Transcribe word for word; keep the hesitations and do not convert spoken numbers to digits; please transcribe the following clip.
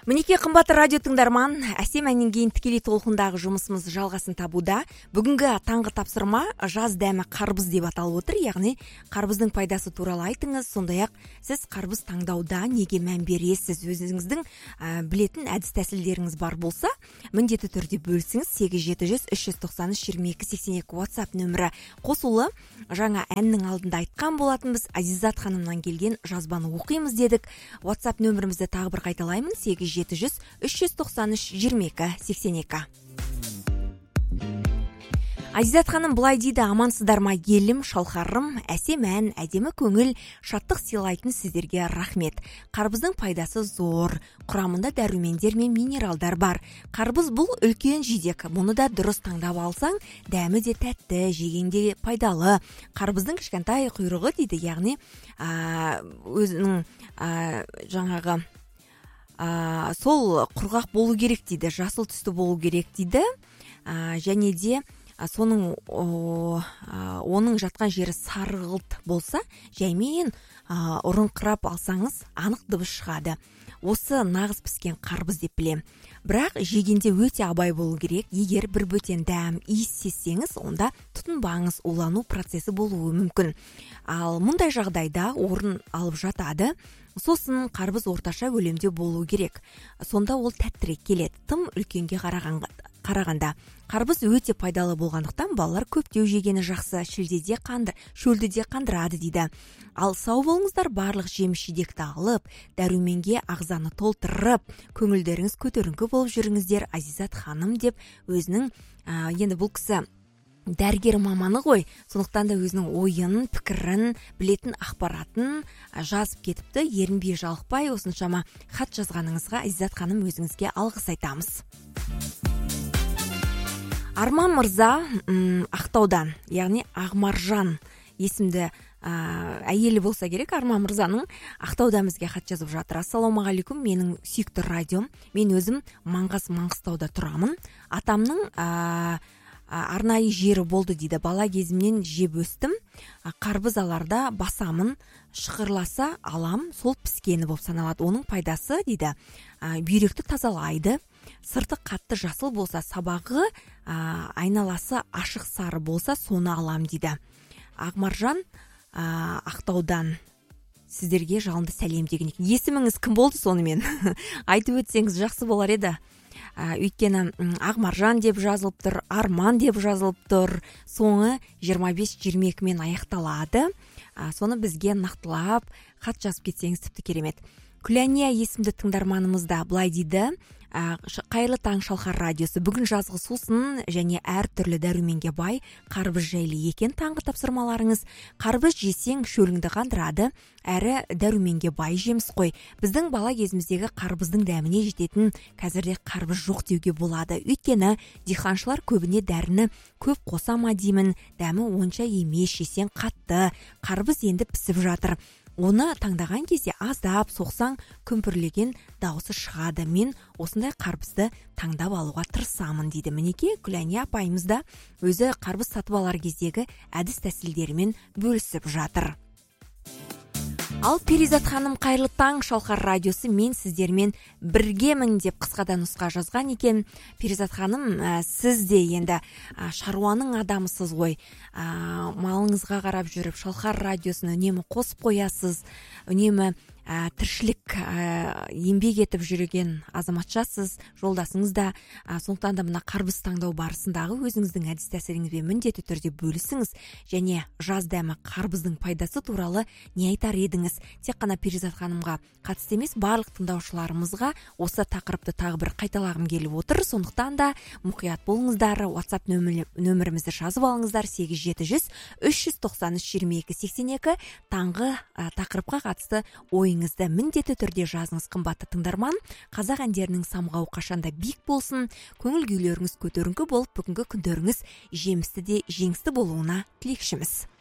Мінеке қымбатты радио тыңдарман, әсем әннен кейін тікелей толқындағы жұмысымыз жалғасын табуда. Бүгінгі таңғы тапсырма жаз дәмі қарбыз деп аталып отыр, яғни қарбыздың пайдасы туралы айтыңыз. Сондай-ақ сіз қарбыз таңдауда неге мән бересіз, өзіңіздің ә, білетін әдіс тәсілдеріңіз бар болса, міндетті түрде бөлісіңіз. Сегіз жеті жүз үш жүз тоқсан үш жиырма екі сексен екі WhatsApp нөмірі қосулы. Жаңа әннің алдында айтқан болатынбыз, Азизат ханымнан келген жазбаны оқимыз дедік. WhatsApp нөмірімізді тағы бір қайталаймын: сегіз жеті жүз үш жүз тоқсан үш жиырма екі сексен екі. Азизат ханым былай дейді: амансыздар ма елім, шалқарым, әсем ән, әдемі көңіл, шаттық сыйлайтын сіздерге рахмет. Қарбыздың пайдасы зор, құрамында дәрумендер мен минералдар бар. Қарбыз бұл үлкен жидек, мұны да дұрыс таңдап алсаң, дәмі де тәтті, жегенде пайдалы. Қарбыздың кішкентай құйрығы дейді, яғни ә, өзінің ә, жаңағы ә, сол құрғақ болу керек дейді, жасыл түсті болу керек дейді, ә, және де соның о, а, оның жатқан жері сарғылт болса, жаймен а, ұрыңқырап алсаңыз анық дыбыс шығады. Осы нағыз піскен қарбыз деп білем. Бірақ жегенде өте абай болу керек. Егер бір бөтен дәм, иіс сезсеңіз, онда тұтынбаңыз, улану процесі болуы мүмкін. Ал мұндай жағдайда орын алып жатады. Сосын қарбыз орташа көлемде болу керек. Сонда ол тәттірек келеді. Тым үлкенге қарағанға қарағанда. Қарбыз өте пайдалы болғандықтан балалар көптеу жегені жақсы, шілдеде қанды, шөлдеде қандырады дейді. Ал сау болыңыздар, барлық жеміс-жидекті алып, дәруменге ағзаны толтырып, көңілдеріңіз көтеріңкі болып жүріңіздер, Азизат ханым, деп өзінің ә, енді бұл кісі дәрігер маманы ғой, сондықтан да өзінің ойын, пікірін, білетін ақпаратын жазып кетіпті. Ерінбей жалықпай осыншама хат жазғаныңызға Азизат ханым, өзіңізге алғыс айтамыз. Арман мырза ұм, Ақтаудан, яғни Ағмаржан есімді ә, әйелі болса керек. Арман мырзаның Ақтаудан бізге хат жазып жатыр. Ассалаумағалейкум, менің сүйікті радиом. Мен өзім Маңғаз Маңғыстауда тұрамын. Атамның ә, арнайы жері болды дейді. Бала кезімнен жеп өстім. Қарбыз аларда басамын, шығырласа алам, сол піскені болып саналады. Оның пайдасы дейді, ә, бүйректі тазалайды. Сырты қатты жасыл болса, сабағы ә, айналасы ашық сары болса, соны алам дейді. Ағмаржан ә, Ақтаудан сіздерге жалынды сәлем деген екен. Есіміңіз кім болды сонымен? Айтып өтсеңіз жақсы болар еді. Ә, өйткені Ағмаржан деп жазылып тұр, Арман деп жазылып тұр. Соңы жиырма бес жиырма екі мен аяқталады. Ә, соны бізге нақтылап хат жазып кетсеңіз тіпті керемет. Күләния есімді тыңдарманымызда былай дейді: қайырлы таң Шалқар радиосы. Бүгін жазғы сусын және әр түрлі дәруменге бай қарбыз жайлы екен таңғы тапсырмаларыңыз. Қарбыз жесең шөліңді қандырады, әрі дәруменге бай жеміс қой. Біздің бала кезіміздегі қарбыздың дәміне жететін қазірде қарбыз жоқ деуге болады. Өйткені диханшылар көбіне дәріні көп қоса ма деймін, дәмі онша емес, жесең қатты. Қарбыз енді пісіп жатыр. Оны таңдаған кезде аздап соқсаң күмпірлеген дауысы шығады. Мен осындай қарбызды таңдап алуға тырысамын дейді. Мінеке Күләния апайымыз да өзі қарбыз сатып алар кездегі әдіс тәсілдерімен бөлісіп жатыр. Ал Перизат ханым, қайырлы таң Шалқар радиосы, мен сіздермен біргемін деп қысқадан нұсқа жазған екен. Перизат ханым, ә, сіз де енді ә, шаруаның адамысыз ғой. Ә, малыңызға қарап жүріп Шалқар радиосын үнемі қосып қоясыз, үнемі ә, тіршілік ә, еңбек етіп жүрген азаматшасыз, жолдасыңыз да. Ә, сондықтан да мына қарбыз таңдау барысындағы өзіңіздің әдіс тәсіліңізбен міндетті түрде бөлісіңіз, және жаз дәмі қарбыздың пайдасы туралы не айтар едіңіз? Тек қана Перизат ханымға қатысты емес, барлық тыңдаушыларымызға осы тақырыпты тағы бір қайталағым келіп отыр. Сондықтан да мұқият болыңыздар. WhatsApp нөмірімізді жазып алыңыздар: сегіз жеті жүз үш жүз тоқсан үш жиырма екі сексен екі. Таңғы ә, тақырыпқа қатысты ойыңызды міндетті түрде жазыңыз. Қымбатты тыңдарман, қазақ әндерінің самғауы қашанда биік болсын, көңіл күйлеріңіз көтеріңкі болып, бүгінгі күндеріңіз жемісті де жеңісті болуына тілекшіміз.